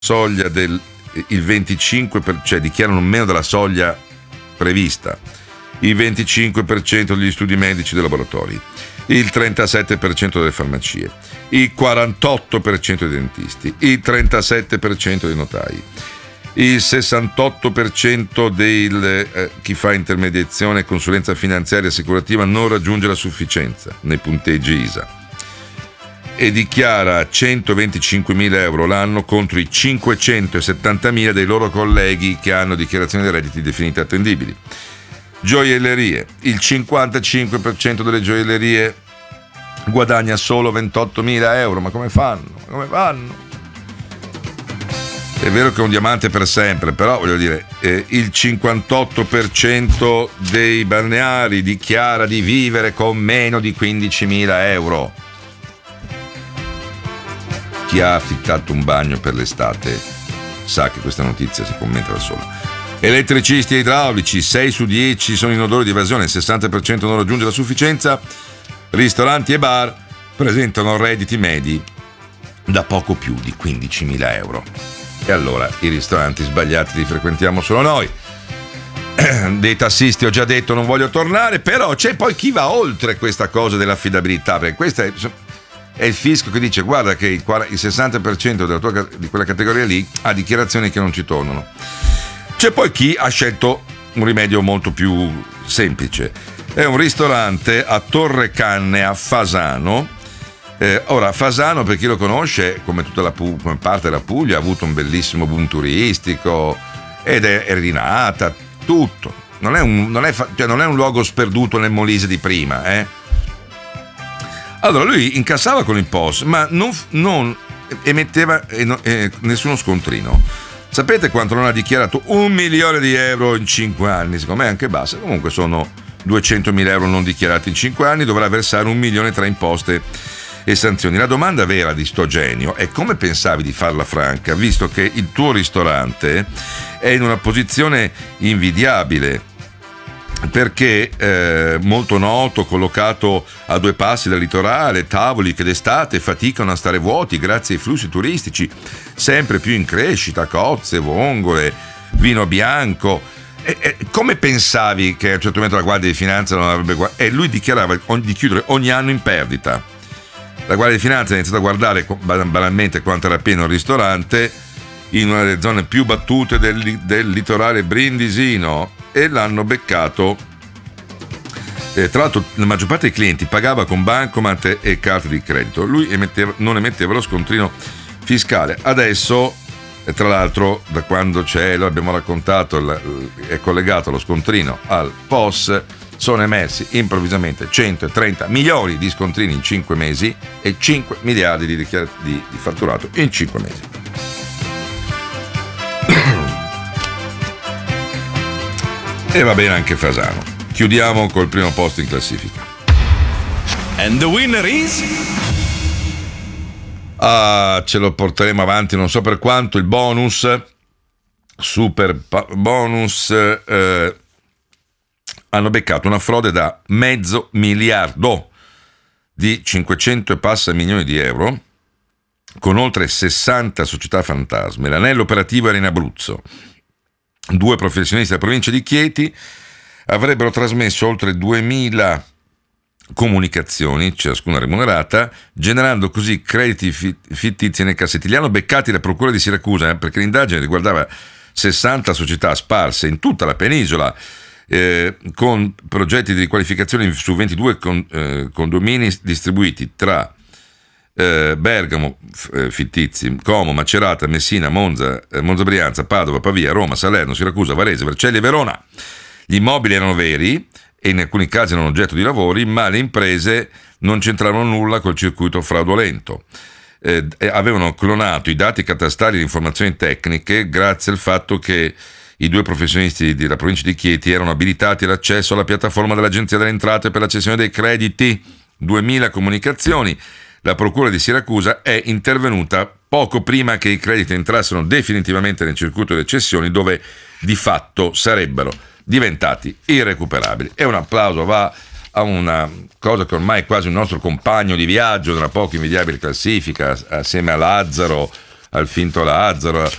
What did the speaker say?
soglia del il 25%, cioè dichiarano meno della soglia prevista, il 25% degli studi medici dei laboratori, il 37% delle farmacie, il 48% dei dentisti, il 37% dei notai, il 68% del chi fa intermediazione e consulenza finanziaria e assicurativa non raggiunge la sufficienza nei punteggi ISA e dichiara 125.000 euro l'anno contro i 570.000 dei loro colleghi che hanno dichiarazioni dei redditi definite attendibili. Gioiellerie, il 55% delle gioiellerie guadagna solo 28.000 euro, ma come fanno? È vero che è un diamante per sempre, però voglio dire, il 58% dei balneari dichiara di vivere con meno di 15.000 euro. Chi ha affittato un bagno per l'estate sa che questa notizia si commenta da sola. Elettricisti e idraulici, 6 su 10 sono in odore di evasione, il 60% non raggiunge la sufficienza. Ristoranti e bar presentano redditi medi da poco più di 15.000 euro. E allora i ristoranti sbagliati li frequentiamo solo noi. Dei tassisti ho già detto, non voglio tornare, però c'è poi chi va oltre questa cosa dell'affidabilità, perché questa è il fisco che dice guarda che il 60% di quella categoria lì ha dichiarazioni che non ci tornano. C'è poi chi ha scelto un rimedio molto più semplice. È un ristorante a Torre Canne a Fasano. Ora Fasano, per chi lo conosce, come tutta come parte della Puglia, ha avuto un bellissimo boom turistico ed è rinata, tutto. Non è un luogo sperduto nel Molise di prima, Allora lui incassava con il POS, ma non emetteva nessuno scontrino. Sapete quanto non ha dichiarato? 1 milione di euro in 5 anni, secondo me è anche bassa. Comunque sono 200.000 euro non dichiarati in 5 anni, dovrà versare 1 milione tra imposte e sanzioni. La domanda vera di sto genio è: come pensavi di farla franca, visto che il tuo ristorante è in una posizione invidiabile? Perché molto noto, collocato a 2 passi dal litorale, tavoli che d'estate faticano a stare vuoti grazie ai flussi turistici sempre più in crescita, cozze, vongole, vino bianco. Come pensavi che a un certo momento la Guardia di Finanza non avrebbe e lui dichiarava di chiudere ogni anno in perdita? La Guardia di Finanza ha iniziato a guardare banalmente quanto era pieno il ristorante in una delle zone più battute del litorale brindisino e l'hanno beccato. Tra l'altro la maggior parte dei clienti pagava con bancomat e carte di credito, lui non emetteva lo scontrino fiscale. Adesso, tra l'altro, da quando lo abbiamo raccontato, è collegato lo scontrino al POS, sono emersi improvvisamente 130 milioni di scontrini in 5 mesi e 5 miliardi di fatturato in 5 mesi. E va bene anche Fasano. Chiudiamo col primo posto in classifica. And the winner is? Ce lo porteremo avanti non so per quanto. Il bonus, super bonus, hanno beccato una frode da $500 milioni di 500 e passa milioni di euro con oltre 60 società fantasme. L'anello operativo era in Abruzzo. 2 professionisti della provincia di Chieti avrebbero trasmesso oltre 2000 comunicazioni, ciascuna remunerata, generando così crediti fittizi nei cassetti. Li hanno beccati la procura di Siracusa perché l'indagine riguardava 60 società sparse in tutta la penisola, con progetti di riqualificazione su 22 condomini distribuiti tra Bergamo, fittizi, Como, Macerata, Messina, Monza, Brianza, Padova, Pavia, Roma, Salerno, Siracusa, Varese, Vercelli e Verona. Gli immobili erano veri e in alcuni casi erano oggetto di lavori, ma le imprese non c'entravano nulla col circuito fraudolento. Avevano clonato i dati catastali e le informazioni tecniche grazie al fatto che i 2 professionisti della provincia di Chieti erano abilitati all'accesso alla piattaforma dell'Agenzia delle Entrate per la cessione dei crediti. 2000 comunicazioni. La procura di Siracusa è intervenuta poco prima che i crediti entrassero definitivamente nel circuito delle cessioni, dove di fatto sarebbero diventati irrecuperabili. E un applauso va a una cosa che ormai è quasi un nostro compagno di viaggio nella poco invidiabile classifica, assieme a Lazzaro, al finto Lazzaro,